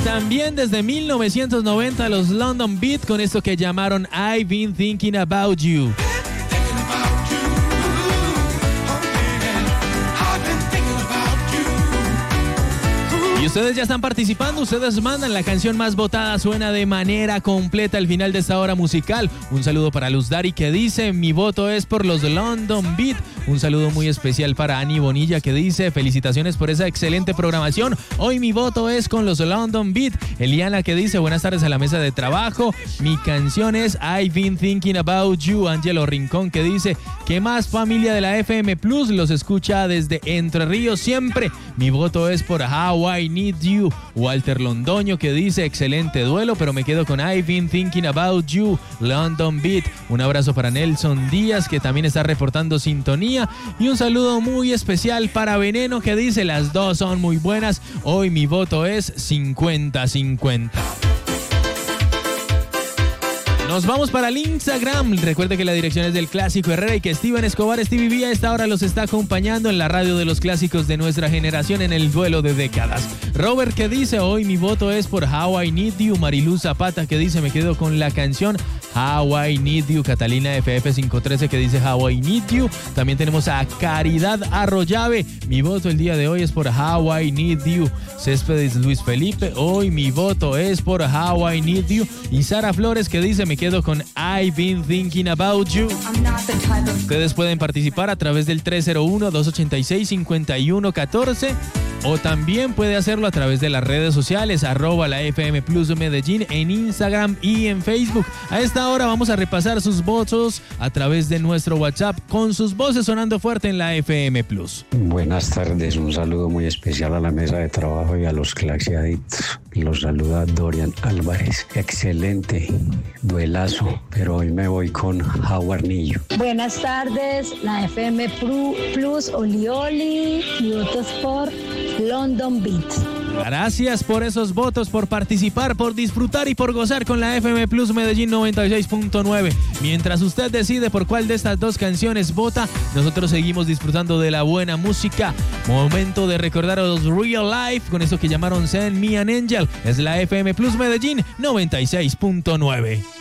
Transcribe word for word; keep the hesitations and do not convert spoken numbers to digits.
También desde mil novecientos noventa los London Beat con esto que llamaron I've Been Thinking About You. Y ustedes ya están participando, ustedes mandan, la canción más votada suena de manera completa al final de esta hora musical. Un saludo para Luz Dari que dice, mi voto es por los London Beat. Un saludo muy especial para Ani Bonilla que dice, felicitaciones por esa excelente programación. Hoy mi voto es con los London Beat. Eliana que dice, buenas tardes a la mesa de trabajo. Mi canción es I've Been Thinking About You. Angelo Rincón que dice, ¿qué más familia de la F M Plus? Los escucha desde Entre Ríos siempre. Mi voto es por How I Need You. Walter Londoño que dice, excelente duelo, pero me quedo con I've Been Thinking About You, London Beat. Un abrazo para Nelson Díaz que también está reportando sintonía. Y un saludo muy especial para Veneno que dice, las dos son muy buenas. Hoy mi voto es cincuenta cincuenta. Nos vamos para el Instagram. Recuerde que la dirección es del Clásico Herrera y que Steven Escobar, Stevie V, a esta hora los está acompañando en la radio de los clásicos de nuestra generación en el duelo de décadas. Robert que dice, hoy mi voto es por How I Need You. Mariluz Zapata que dice, me quedo con la canción How I Need You. Catalina F F cinco trece que dice How I Need You. También tenemos a Caridad Arroyave. Mi voto el día de hoy es por How I Need You. Céspedes Luis Felipe, hoy mi voto es por How I Need You. Y Sara Flores que dice, me quedo con I've Been Thinking About You. Ustedes pueden participar a través del tres cero uno, dos ocho seis, cinco uno uno cuatro o también puede hacerlo a través de las redes sociales, arroba la F M Plus Medellín en Instagram y en Facebook. A esta hora vamos a repasar sus votos a través de nuestro WhatsApp con sus voces sonando fuerte en la F M Plus. Buenas tardes, un saludo muy especial a la mesa de trabajo y a los Claxiaditos. Los saluda Dorian Álvarez. Excelente duelazo, pero hoy me voy con Jaguarnillo. Buenas tardes, la F M Plus Oli Oli y votos por London Beat. Gracias por esos votos, por participar, por disfrutar y por gozar con la F M Plus Medellín noventa y seis punto nueve. Mientras usted decide por cuál de estas dos canciones vota, nosotros seguimos disfrutando de la buena música. Momento de recordar a los Real Life con eso que llamaron Send Me an Angel. Es la F M Plus Medellín noventa y seis punto nueve.